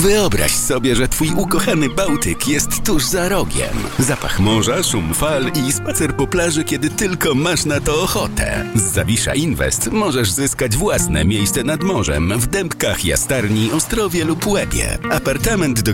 Wyobraź sobie, że twój ukochany Bałtyk jest tuż za rogiem. Zapach morza, szum fal i spacer po plaży, kiedy tylko masz na to ochotę. Z Zawisza Invest możesz zyskać własne miejsce nad morzem w Dębkach, Jastarni, Ostrowie lub Łebie. Apartament do